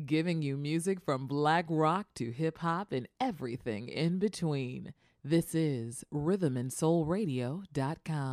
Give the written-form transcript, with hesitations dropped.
giving you music from black rock to hip hop and everything in between. This is rhythmandsoulradio.com.